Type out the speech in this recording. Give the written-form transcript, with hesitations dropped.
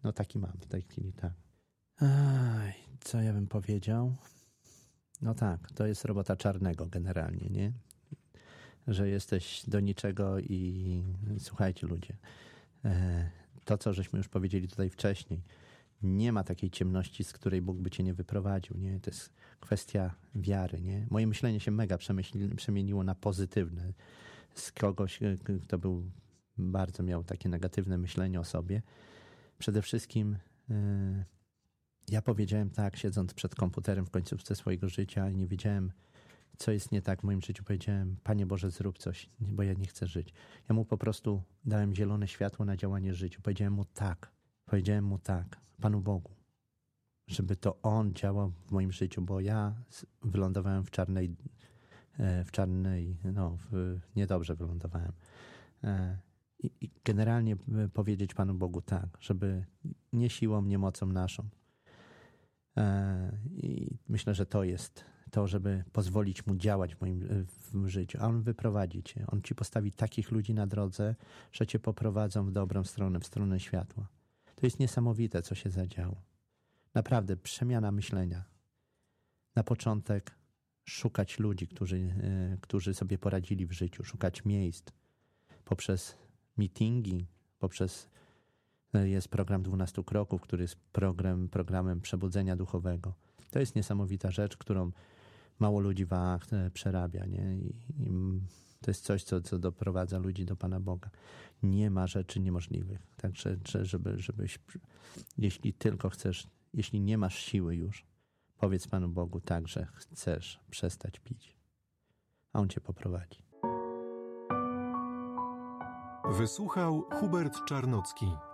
No taki mam w tej chwili, tak. Co ja bym powiedział? No tak, to jest robota czarnego generalnie, nie? Że jesteś do niczego i słuchajcie ludzie, to co żeśmy już powiedzieli tutaj wcześniej, nie ma takiej ciemności, z której Bóg by cię nie wyprowadził, nie? To jest kwestia wiary, nie? Moje myślenie się mega przemieniło na pozytywne. Z kogoś, kto bardzo miał takie negatywne myślenie o sobie. Przede wszystkim ja powiedziałem tak, siedząc przed komputerem w końcówce swojego życia i nie wiedziałem, co jest nie tak w moim życiu. Powiedziałem, Panie Boże, zrób coś, bo ja nie chcę żyć. Ja mu po prostu dałem zielone światło na działanie życiu. Powiedziałem mu tak, Panu Bogu, żeby to On działał w moim życiu, bo ja wylądowałem niedobrze wylądowałem. I generalnie powiedzieć Panu Bogu tak, żeby nie siłą, nie mocą naszą. I myślę, że to jest to, żeby pozwolić Mu działać w życiu. A On wyprowadzi cię. On ci postawi takich ludzi na drodze, że cię poprowadzą w dobrą stronę, w stronę światła. To jest niesamowite, co się zadziało. Naprawdę, przemiana myślenia. Na początek szukać ludzi, którzy sobie poradzili w życiu, szukać miejsc poprzez meetingi, jest program 12 kroków, który jest programem przebudzenia duchowego. To jest niesamowita rzecz, którą mało ludzi przerabia, nie? I to jest coś, co doprowadza ludzi do Pana Boga. Nie ma rzeczy niemożliwych. Także, żebyś, jeśli tylko chcesz, jeśli nie masz siły już, powiedz Panu Bogu tak, że chcesz przestać pić, a On cię poprowadzi. Wysłuchał Hubert Czarnocki.